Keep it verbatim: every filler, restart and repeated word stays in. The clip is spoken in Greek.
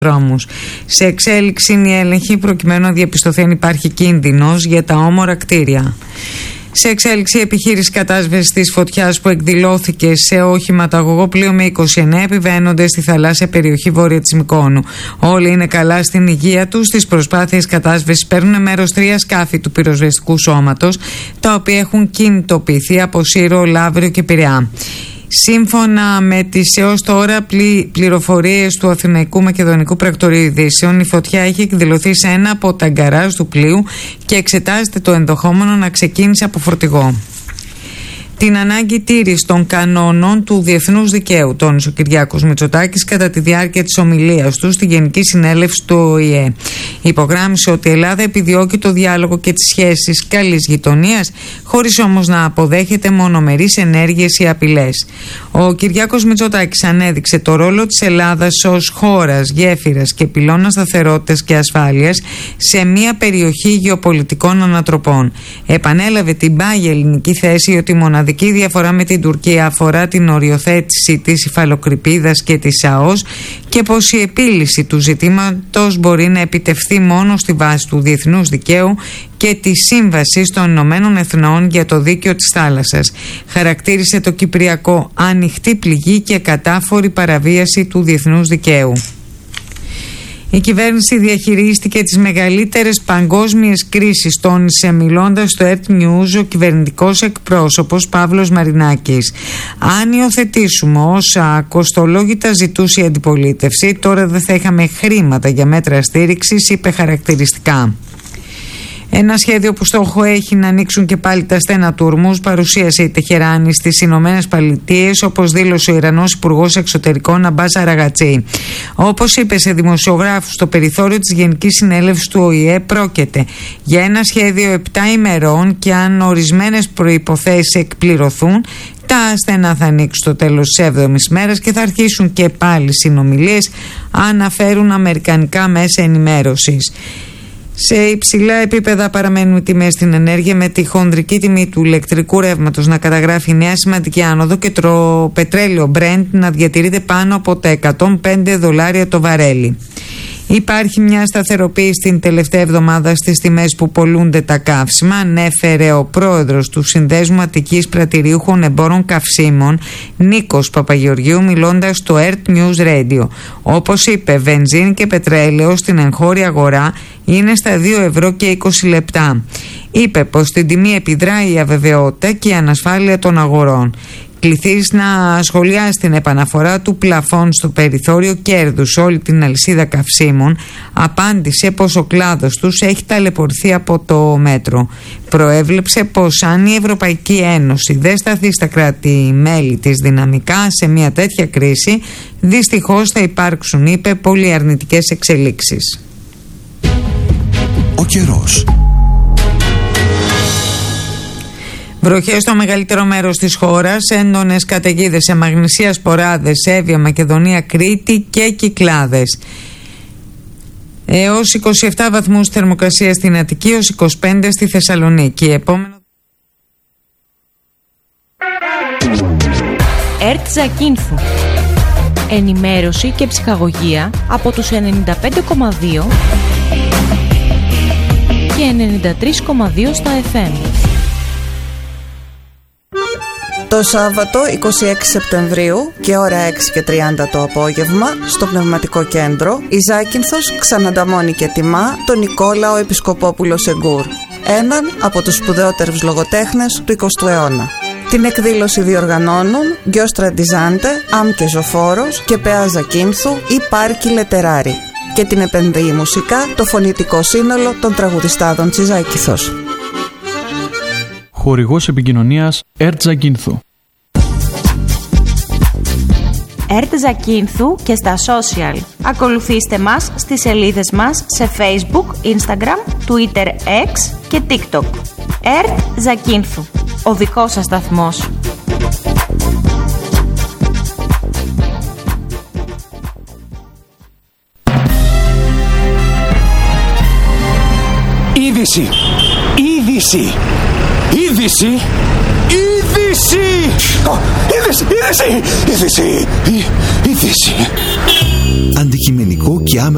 δρόμους. Σε εξέλιξη είναι η έλεγχη προκειμένου να διαπιστωθεί αν υπάρχει κίνδυνος για τα όμορα κτίρια. Σε εξέλιξη η επιχείρηση κατάσβεσης της φωτιάς που εκδηλώθηκε σε οχηματαγωγό πλοίο με είκοσι εννέα επιβαίνονται στη θαλάσσια περιοχή βόρεια της Μυκόνου. Όλοι είναι καλά στην υγεία τους. Στις προσπάθειες κατάσβεσης παίρνουν μέρος τρία σκάφη του πυροσβεστικού σώματος, τα οποία έχουν κινητοποιηθεί από Σύρο, Λαύριο και Πειραιά. Σύμφωνα με τις έως τώρα πλη, πληροφορίες του Αθηναϊκού Μακεδονικού Πρακτορείου Ειδήσεων, η φωτιά έχει εκδηλωθεί σε ένα από τα γκαράζ του πλοίου και εξετάζεται το ενδεχόμενο να ξεκίνησε από φορτηγό. Την ανάγκη τήρησης των κανόνων του διεθνούς δικαίου τόνισε ο Κυριάκος Μητσοτάκης κατά τη διάρκεια της ομιλίας του στη Γενική Συνέλευση του Ο Η Ε. Υπογράμμισε ότι η Ελλάδα επιδιώκει το διάλογο και τις σχέσεις καλής γειτονίας, χωρίς όμως να αποδέχεται μονομερείς ενέργειες ή απειλές. Ο Κυριάκος Μητσοτάκης ανέδειξε το ρόλο της Ελλάδας ως χώρας, γέφυρας και πυλώνα σταθερότητας και ασφάλειας σε μια περιοχή γεωπολιτικών ανατροπών. Επανέλαβε την πάγια ελληνική θέση ότι η μοναδική Η διαφορά με την Τουρκία αφορά την οριοθέτηση της υφαλοκρηπίδας και της ΑΟΣ και πως η επίλυση του ζητήματος μπορεί να επιτευχθεί μόνο στη βάση του διεθνούς δικαίου και τη Σύμβαση των Ηνωμένων Εθνών για το Δίκαιο της Θάλασσας. Χαρακτήρισε το Κυπριακό ανοιχτή πληγή και κατάφορη παραβίαση του διεθνούς δικαίου. Η κυβέρνηση διαχειρίστηκε τις μεγαλύτερες παγκόσμιες κρίσεις, τόνισε μιλώντας στο Earth News ο κυβερνητικός εκπρόσωπος Παύλος Μαρινάκης. Αν υιοθετήσουμε όσα κοστολόγητα ζητούσε η αντιπολίτευση, τώρα δεν θα είχαμε χρήματα για μέτρα στήριξης, είπε χαρακτηριστικά. Ένα σχέδιο που στόχο έχει να ανοίξουν και πάλι τα στένα του Ορμούζ παρουσίασε η Τεχεράνη στις Ηνωμένες Πολιτείες, όπως δήλωσε ο Ιρανός Υπουργός Εξωτερικών Αμπάς Αραγατσί. Όπως είπε σε δημοσιογράφους στο περιθώριο της Γενικής Συνέλευσης του Ο Η Ε, πρόκειται για ένα σχέδιο επτά ημερών και αν ορισμένες προϋποθέσεις εκπληρωθούν, τα στενά θα ανοίξουν στο τέλος της έβδομης μέρας και θα αρχίσουν και πάλι συνομιλίες, αναφέρουν αμερικανικά μέσα ενημέρωσης. Σε υψηλά επίπεδα παραμένουν οι τιμές στην ενέργεια, με τη χονδρική τιμή του ηλεκτρικού ρεύματος να καταγράφει νέα σημαντική άνοδο και το πετρέλαιο Brent να διατηρείται πάνω από τα εκατόν πέντε δολάρια το βαρέλι. Υπάρχει μια σταθεροποίηση την τελευταία εβδομάδα στις τιμές που πωλούνται τα καύσιμα, ανέφερε ο πρόεδρος του Συνδέσμου Αττικής Πρατηριούχων Εμπόρων Καυσίμων, Νίκος Παπαγεωργίου, μιλώντας στο Earth News Radio. Όπως είπε, βενζίνη και πετρέλαιο στην εγχώρια αγορά είναι στα δύο ευρώ και είκοσι λεπτά. Είπε πως στην τιμή επιδράει η αβεβαιότητα και η ανασφάλεια των αγορών. Κληθείς να σχολιάσει την επαναφορά του πλαφών στο περιθώριο κέρδους όλη την αλυσίδα καυσίμων, απάντησε πως ο κλάδος τους έχει ταλαιπωρηθεί από το μέτρο. Προέβλεψε πως αν η Ευρωπαϊκή Ένωση δεν σταθεί στα κράτη-μέλη της δυναμικά σε μια τέτοια κρίση, δυστυχώς θα υπάρξουν, είπε, πολύ αρνητικές εξελίξεις. Ο καιρός. Βροχές στο μεγαλύτερο μέρος της χώρας, έντονες καταιγίδες σε Μαγνησία, Σποράδες, Εύβοια, Μακεδονία, Κρήτη και Κυκλάδες. Έως είκοσι επτά βαθμούς θερμοκρασία στην Αττική, έως είκοσι πέντε στη Θεσσαλονίκη. Επόμενο... ΕΡΤ Ζακίνθου. Ενημέρωση και ψυχαγωγία από τους ενενήντα πέντε κόμμα δύο και ενενήντα τρία κόμμα δύο στα εφ εμ. Το Σάββατο εικοστή έκτη Σεπτεμβρίου και ώρα έξι και τριάντα το απόγευμα στο Πνευματικό Κέντρο η Ζάκυνθος ξανανταμώνει και τιμά τον Νικόλαο Επισκοπόπουλο Σεγκούρ, έναν από τους σπουδαιότερους λογοτέχνες του εικοστού αιώνα. Την εκδήλωση διοργανώνουν Γκιόστρα Ντιζάντε, Αμ και Ζωφόρος και Πεά Ζακίνθου ή Πάρκι Λετεράρι, και την επενδύει μουσικά το φωνητικό σύνολο των τραγουδιστάδων της Ζάκυνθος. Χορηγός επικοινωνίας ΕΡΤ Ζακίνθου. ΕΡΤ Ζακίνθου και στα social. Ακολουθήστε μας στις σελίδες μας σε Facebook, Instagram, Twitter, X και TikTok. ΕΡΤ Ζακίνθου. Ο δικός σας σταθμός. Είδηση! Είδηση! Είδηση! Είδηση! Είδηση! Είδηση! Είδηση! Είδηση! Αντικειμενικό και άμεσο